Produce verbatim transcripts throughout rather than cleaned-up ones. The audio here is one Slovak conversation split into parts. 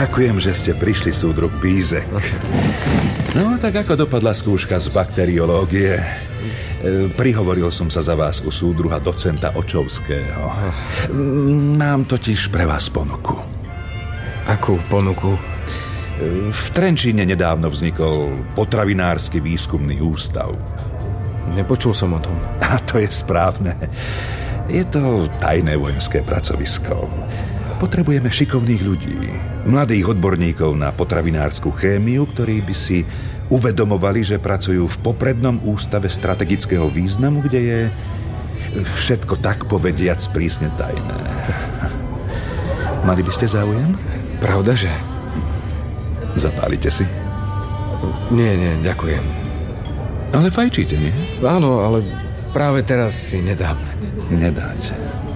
Ďakujem, že ste prišli, súdruh Bízek. No, tak ako dopadla skúška z bakteriológie? E, prihovoril som sa za vás u súdruha docenta Očovského. Mám totiž pre vás ponuku. Akú ponuku? V Trenčíne nedávno vznikol potravinársky výskumný ústav. Nepočul som o tom. A to je správne. Je to tajné vojenské pracovisko. Potrebujeme šikovných ľudí, mladých odborníkov na potravinárskú chémiu, ktorí by si uvedomovali, že pracujú v poprednom ústave strategického významu, kde je všetko tak povediac prísne tajné. Mali by ste záujem? Pravda, že? Zapálite si? Nie, nie, ďakujem. Ale fajčíte, nie? Áno, ale práve teraz si nedám. Nedáte.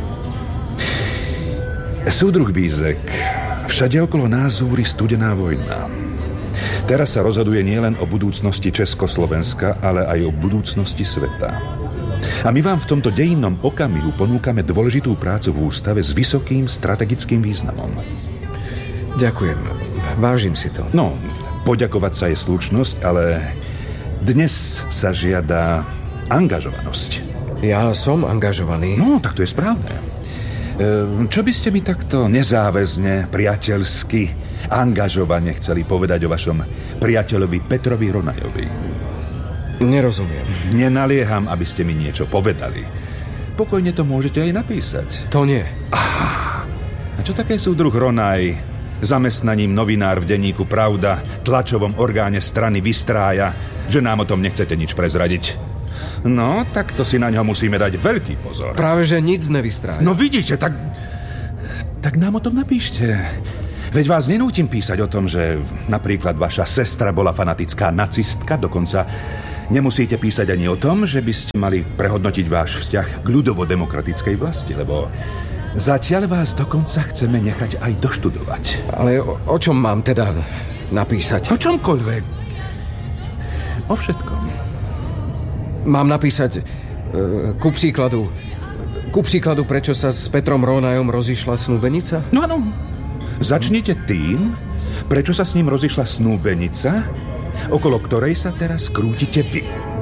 Súdruh Bízek, všade okolo nás zúri studená vojna. Teraz sa rozhoduje nielen o budúcnosti Československa, ale aj o budúcnosti sveta. A my vám v tomto dejinnom okamihu ponúkame dôležitú prácu v ústave s vysokým strategickým významom. Ďakujem, vážim si to. No, poďakovať sa je slušnosť, ale dnes sa žiada angažovanosť. Ja som angažovaný. No, tak to je správne. Čo by ste mi takto nezáväzne, priateľsky, angažovane chceli povedať o vašom priateľovi Petrovi Ronajovi? Nerozumiem. Nenalieham, aby ste mi niečo povedali. Pokojne to môžete aj napísať. To nie. Ah, a čo také súdruh Ronaj? Zamestnaním novinár v denníku Pravda, tlačovom orgáne strany vystrája, že nám o tom nechcete nič prezradiť. No, tak to si na ňo musíme dať veľký pozor. Práve, že nic nevystrája. No vidíte, tak... Tak nám o tom napíšte. Veď vás nenútim písať o tom, že napríklad vaša sestra bola fanatická nacistka, dokonca nemusíte písať ani o tom, že by ste mali prehodnotiť váš vzťah k ľudovo-demokratickej vlasti, lebo zatiaľ vás dokonca chceme nechať aj doštudovať. Ale o, o čom mám teda napísať? O čomkoľvek. O všetkom. Mám napísať, e, ku príkladu, ku príkladu, prečo sa s Petrom Ronajom rozišla snúbenica? No áno. Začnite tým, prečo sa s ním rozišla snúbenica, okolo ktorej sa teraz krútite vy.